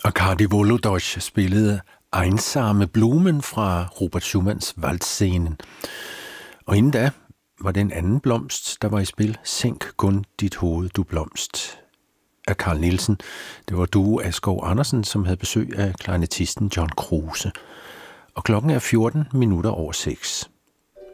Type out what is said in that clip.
Arkadi Volodoj spillede Einsame Blumen fra Robert Schumanns Waldscenen. Og inden da var det en anden blomst, der var i spil, Sænk kun dit hoved, du blomst, af Carl Nielsen. Det var Duo Asgaard Andersen, som havde besøg af klarinettisten John Kruse. Og klokken er 14 minutter over 6.